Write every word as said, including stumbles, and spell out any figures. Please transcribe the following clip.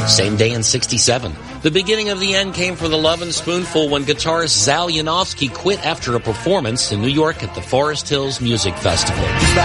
Same day in sixty-seven. The beginning of the end came for the Love and Spoonful when guitarist Zal Yanofsky quit after a performance in New York at the Forest Hills Music Festival.